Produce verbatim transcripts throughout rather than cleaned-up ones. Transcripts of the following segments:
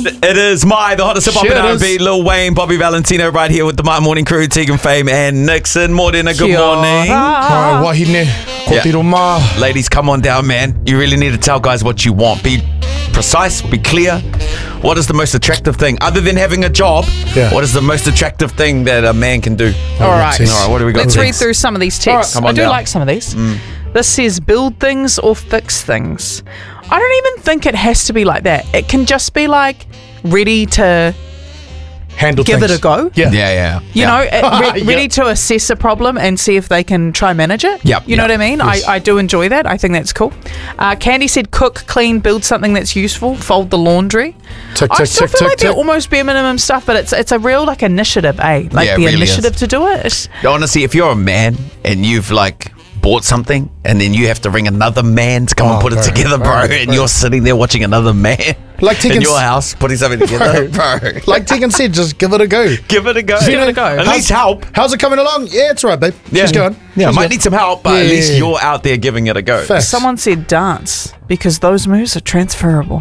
It is my, the hottest hip-hop Sure and it R and B, is. Lil Wayne, Bobby Valentino right here with the My Morning Crew, Tegan Fame and Nixon. Morena, good Kia morning. ora. Uh, wahine, Yeah. kotiro ma. Ladies, come on down, man. You really need to tell guys what you want. Be precise, be clear. What is the most attractive thing? Other than having a job, Yeah. what is the most attractive thing that a man can do? All right. Tex. All right, what do we got? Let's Tex? read through some of these texts. All right, come on I do down. like some of these. This says build things or fix things. I don't even think it has to be like that. It can just be like ready to, Handle Give things. it a go. Yeah. Yeah, yeah. you yeah. know, it, re- Yeah. ready to assess a problem and see if they can try manage it. Yep, You know yep. what I mean? Yes. I, I do enjoy that. I think that's cool. Uh, Candy said cook, clean, build something that's useful, fold the laundry. Tick, I tick, still tick, feel tick, like they're tick. almost bare minimum stuff, but it's it's a real like initiative, eh? Like Yeah, it the really initiative is. to do it. It's, Honestly, if you're a man and you've like bought something and then you have to ring another man to come Oh, and put it bro, together, bro, bro, and bro. you're sitting there watching another man Like in Tegan's- your house putting something together, bro. Like Tegan said, just give it a go. Give it a go. Give it a go. At How's- least help. How's it coming along? Yeah, it's all right, babe. Yeah. She's going. Yeah, She's might going. need some help, but Yeah, at yeah, least yeah. you're out there giving it a go. Facts. someone said dance because those moves are transferable.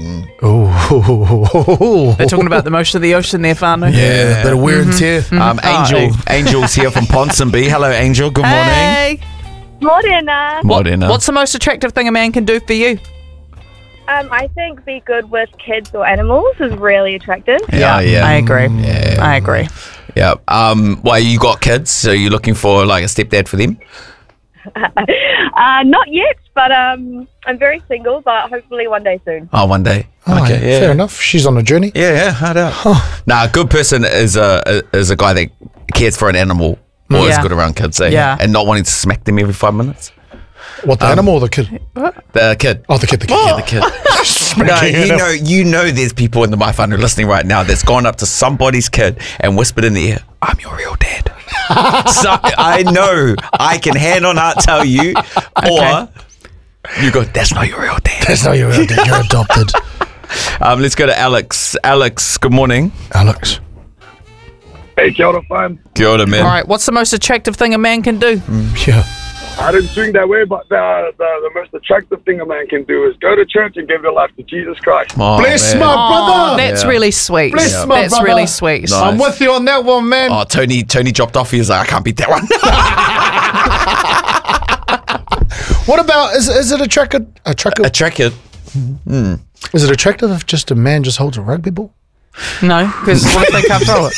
Oh. They're talking about the motion of the ocean there, Fano. Yeah, a bit of wear and tear. Um, Oh, Angel, hey. Angel's here from Ponsonby. Hello, Angel. Good morning. Hey. Morena. Morena. What's the most attractive thing a man can do for you? Um, I think be good with kids or animals is really attractive. Yeah, yeah. I agree. I agree. Yeah. Um, why you got kids? So you're looking for like a stepdad for them? Uh, not yet, but um, I'm very single, but hopefully one day soon. Oh, one day. Oh, okay. yeah, Yeah. fair enough. She's on a journey. Yeah, yeah, hard out. Nah, a good person is a is a guy that cares for an animal or is Yeah. good around kids, eh? Yeah. And not wanting to smack them every five minutes. What, the animal or the kid? The kid. Oh, the kid, the kid. Yeah, the kid. No, you know, you know, there's people in the My Fun who are listening right now that's gone up to somebody's kid and whispered in the ear, "I'm your real dad." So I know I can hand on heart tell you, or you go, "That's not your real dad." That's not your real dad. You're adopted. Um, let's go to Alex. Alex, good morning. Alex. Hey, kia ora, fam. Kia ora, man. All right. What's the most attractive thing a man can do? Yeah. I didn't swing that way, but the, the the most attractive thing a man can do is go to church and give your life to Jesus Christ. Oh, Bless man. my Oh, brother. that's Yeah. really sweet. Bless Yeah. my That's brother. really sweet. Nice. I'm with you on that one, man. Oh, Tony, Tony dropped off. He was like, I can't beat that one. What about, is, is it attractive? Attractive? Attracted. Is it attractive if just a man just holds a rugby ball? No, because what if they can't throw it?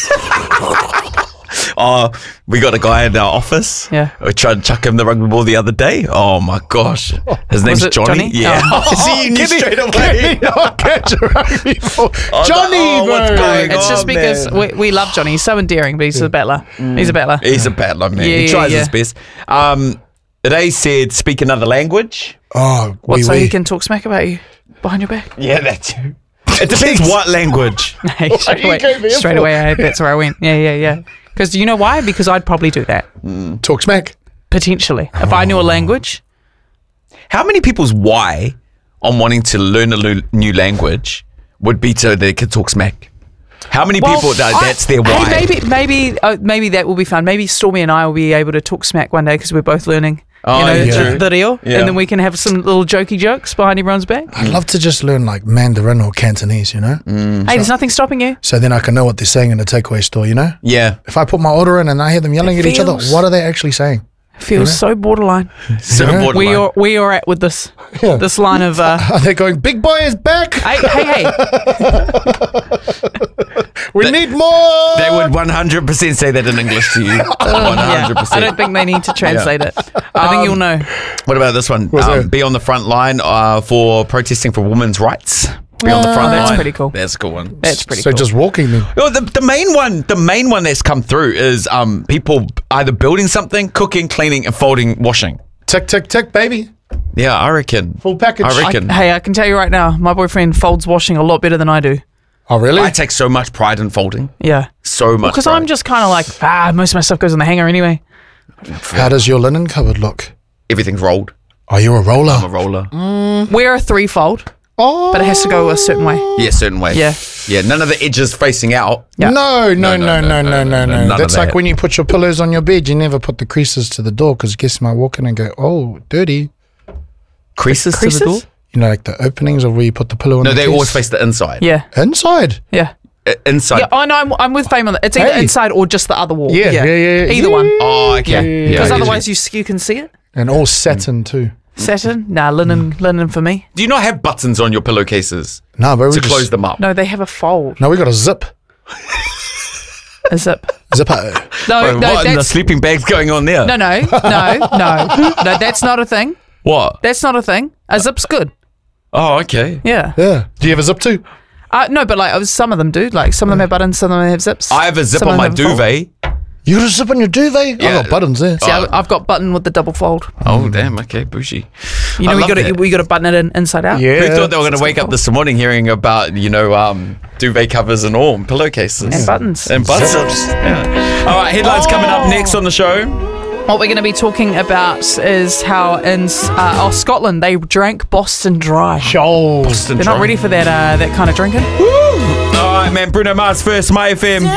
Oh, we got a guy in our office. Yeah. We tried to chuck him the rugby ball the other day. Oh my gosh. His name's it Johnny. Johnny? Yeah. Oh. See, you knew Get it- straight away. get it- oh, catch a rugby ball. Oh, Johnny, oh, what's bro. going It's just on, because man? we, we love Johnny. He's so endearing, but he's a battler. He's a battler. He's a battler, man. Yeah, he yeah, tries yeah. his best. Um, they said speak another language. Oh, What, wee so wee. he can talk smack about you behind your back? Yeah, that's you. It depends what language. Hey, straight you away, gave me straight info. away I, that's where I went. Yeah, yeah, yeah. Because you know why? Because I'd probably do that. Talk smack. Potentially. If I knew a language. How many people's why on wanting to learn a lo- new language would be so they could talk smack? How many Well, people that I- that's their hey, why? maybe maybe, uh, maybe that will be fun. Maybe Stormy and I will be able to talk smack one day because we're both learning. Oh, you know, yeah. the, the reo, Yeah. and then we can have some little jokey jokes behind everyone's back. I'd love to just learn like Mandarin or Cantonese, you know? Hey, there's nothing stopping you. So then I can know what they're saying in the takeaway store, you know? Yeah. If I put my order in and I hear them yelling It at each other, feels- what are they actually saying? Feels so borderline. So Yeah. borderline. We are we are at with this Yeah. this line of uh, Are they going, big boy is back? hey hey hey. We need more. They would one hundred percent say that in English to you. one hundred Yeah, I percent. don't think they need to translate it. I think Um, you'll know. What about this one? What's Um, that? be on the front line uh, for protesting for women's rights. Be on the front That's line. pretty cool. That's a cool one. That's pretty So cool. just walking then. Well, the, the main one, the main one that's come through is um, people either building something, cooking, cleaning, and folding, washing. Tick, tick, tick, baby. Yeah, I reckon. Full package. I I, reckon. hey, I can tell you right now, my boyfriend folds washing a lot better than I do. Oh, really? I take so much pride in folding. Yeah. So much. Because pride. I'm just kind of like, ah, most of my stuff goes in the hanger anyway. How does your linen cupboard look? everything's rolled. Are you a roller? I'm a roller. We're a threefold, Oh. but it has to go a certain way. Yeah, certain way. Yeah. Yeah, none of the edges facing out. Yeah. No, no, no, no, no, no, no. none of That's like that. when you put your pillows on your bed, you never put the creases to the door because guests might walk in and go, oh, dirty. Creases, to the door? Creases? You You know, like the openings of where you put the pillow in No, the they case? always face the inside. Yeah, Inside. yeah. I- inside. Yeah, I know. I'm, I'm with Fame on that. It's either Hey. inside or just the other wall. Yeah, yeah, yeah, yeah. Either one. Oh, okay. Yeah, Yeah, because I get otherwise you. you you can see it. And all satin too. Satin? Nah, linen, linen for me. Do you not have buttons on your pillowcases No, but we to just, close them up? No, they have a fold. No, we got a zip. A zip. Zipper. No, Bro, no, what in the that's sleeping bag's going on there? no, no, no, no, no. That's not a thing. What? That's not a thing. A zip's good. Oh, okay. Yeah. Yeah. Do you have a zip too? Uh, no, but like some of them do. Like some of them have buttons, some of them have zips. I have a zip some on of my them have a fold. duvet. You got a zip on your duvet? Yeah. I got buttons there. See, I- I've got button with the double fold. Oh, damn. Okay, bougie. You know, I we love got to that. we got to button it in inside out. Yeah. Who thought they were going to wake up this morning hearing about, you know, um, duvet covers and all, and pillowcases. And buttons. And buttons. Yeah. All right, headlines coming up next on the show. What we're going to be talking about is how in uh, oh, Scotland they drank Boston Dry. Show. They're not ready for that uh, that kind of drinking. All right, man. Bruno Mars first, My F M.